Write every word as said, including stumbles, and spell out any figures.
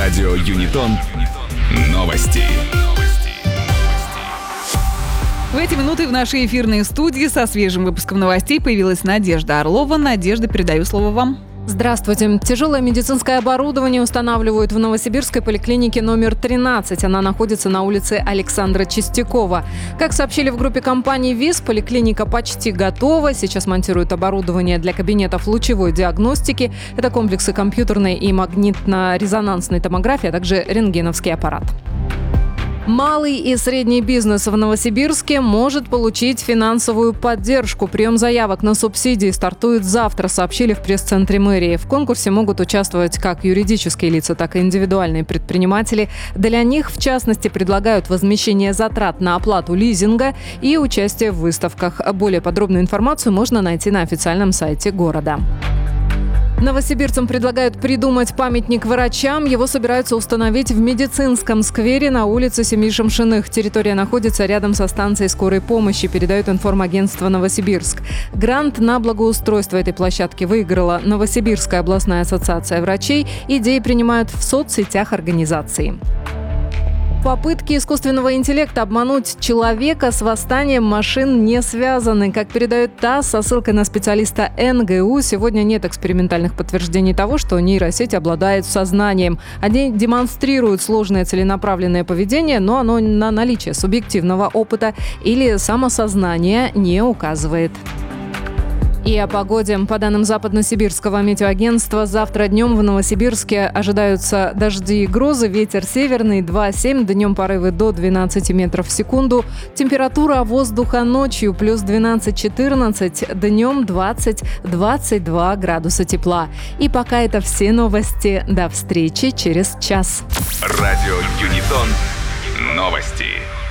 Радио Юнитон. Новости. В эти минуты в нашей эфирной студии со свежим выпуском новостей появилась Надежда Орлова. Надежда, передаю слово вам. Здравствуйте. Тяжелое медицинское оборудование устанавливают в Новосибирской поликлинике номер тринадцать. Она находится на улице Александра Чистякова. Как сообщили в группе компании ВИЗ, поликлиника почти готова. Сейчас монтируют оборудование для кабинетов лучевой диагностики. Это комплексы компьютерной и магнитно-резонансной томографии, а также рентгеновский аппарат. Малый и средний бизнес в Новосибирске может получить финансовую поддержку. Прием заявок на субсидии стартует завтра, сообщили в пресс-центре мэрии. В конкурсе могут участвовать как юридические лица, так и индивидуальные предприниматели. Для них, в частности, предлагают возмещение затрат на оплату лизинга и участие в выставках. Более подробную информацию можно найти на официальном сайте города. Новосибирцам предлагают придумать памятник врачам. Его собираются установить в медицинском сквере на улице Семишемшиных. Территория находится рядом со станцией скорой помощи, передает информагентство «Новосибирск». Грант на благоустройство этой площадки выиграла Новосибирская областная ассоциация врачей. Идеи принимают в соцсетях организации. Попытки искусственного интеллекта обмануть человека с восстанием машин не связаны. Как передает ТАСС со ссылкой на специалиста эн гэ у, сегодня нет экспериментальных подтверждений того, что нейросеть обладает сознанием. Они демонстрируют сложное целенаправленное поведение, но оно на наличие субъективного опыта или самосознания не указывает. И о погоде. По данным Западно-Сибирского метеоагентства, завтра днем в Новосибирске ожидаются дожди и грозы. Ветер северный два семь, днем порывы до двенадцать метров в секунду. Температура воздуха ночью плюс двенадцать-четырнадцать, днем двадцать-двадцать два градуса тепла. И пока это все новости. До встречи через час. Радио Юнитон. Новости.